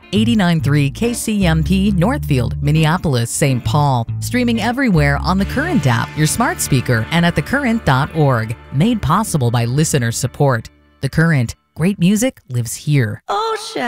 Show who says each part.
Speaker 1: 89.3 KCMP Northfield, Minneapolis, St. Paul. Streaming everywhere on the Current app, your smart speaker, and at thecurrent.org. Made possible by listener support. The Current. Great music lives here.
Speaker 2: Ocean.